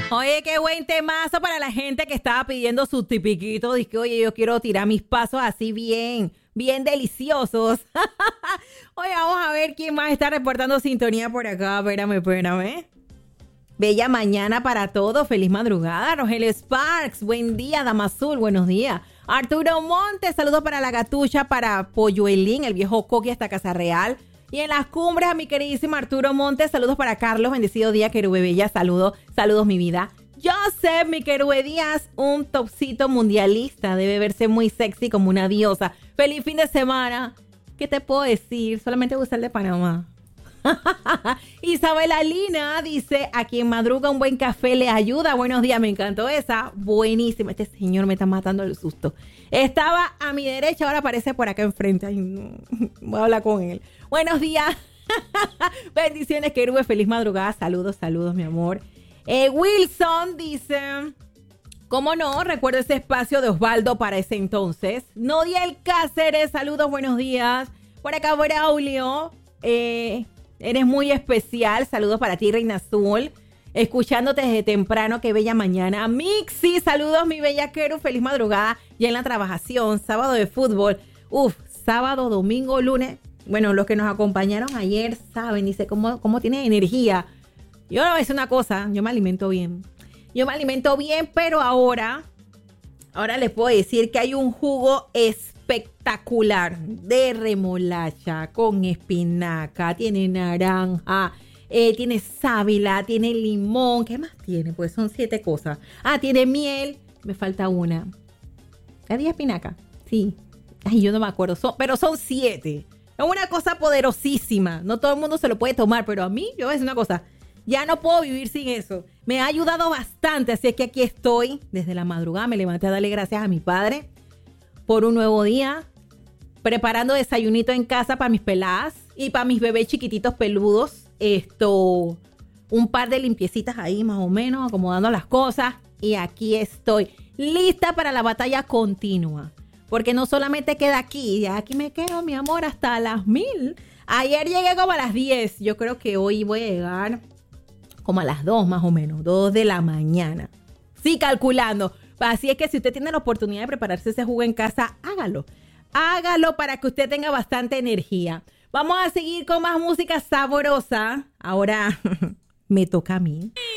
Oye, qué buen temazo para la gente que estaba pidiendo su tipiquito. Dice que, oye, yo quiero tirar mis pasos así bien deliciosos. Oye, vamos a ver quién más está reportando sintonía por acá. Espérame. Bella mañana para todos. Feliz madrugada. Rogelio Sparks. Buen día, Dama Azul. Buenos días. Arturo Montes. Saludos para la Gatucha, para Polluelín, el viejo Coqui hasta Casa Real. Y en las cumbres a mi queridísimo Arturo Montes. Saludos para Carlos. Bendecido día, Querube Bella. Saludos, mi vida. Joseph, mi Querube Díaz. Un topcito mundialista. Debe verse muy sexy como una diosa. Feliz fin de semana. ¿Qué te puedo decir? Solamente gusta el de Panamá. Isabela Lina dice: a quien madruga un buen café le ayuda. Buenos días, me encantó esa. Buenísima. Este señor me está matando el susto. Estaba a mi derecha, ahora aparece por acá enfrente. Ay, no. Voy a hablar con él. Buenos días. Bendiciones, Querube. Feliz madrugada. Saludos, mi amor. Wilson dice: ¿cómo no? Recuerdo ese espacio de Osvaldo para ese entonces. Nodiel Cáceres, saludos, buenos días. Por acá, Braulio. Eres muy especial. Saludos para ti, Reina Azul. Escuchándote desde temprano. Qué bella mañana. Mixi, saludos, mi bella Queru. Feliz madrugada. Ya en la trabajación. Sábado de fútbol. Sábado, domingo, lunes. Bueno, los que nos acompañaron ayer saben. Dice cómo tiene energía. Yo no voy a decir una cosa. Yo me alimento bien. Pero ahora les puedo decir que hay un jugo espectacular de remolacha con espinaca, tiene naranja, tiene sábila, tiene limón. ¿Qué más tiene? Pues son 7 cosas. Tiene miel. Me falta una. ¿Había espinaca? Sí. Ay, yo no me acuerdo. Pero son 7. Es una cosa poderosísima. No todo el mundo se lo puede tomar, pero a mí, yo voy a decir una cosa. Ya no puedo vivir sin eso. Me ha ayudado bastante, así es que aquí estoy. Desde la madrugada me levanté a darle gracias a mi padre por un nuevo día, preparando desayunito en casa para mis peladas y para mis bebés chiquititos peludos. Un par de limpiecitas ahí más o menos, acomodando las cosas. Y aquí estoy, lista para la batalla continua. Porque no solamente queda aquí, ya aquí me quedo, mi amor, hasta las 1000. Ayer llegué como a las 10. Yo creo que hoy voy a llegar como a las 2 más o menos, 2 de la mañana. Sí, calculando. Así es que si usted tiene la oportunidad de prepararse ese jugo en casa, hágalo. Hágalo para que usted tenga bastante energía. Vamos a seguir con más música sabrosa. Ahora me toca a mí.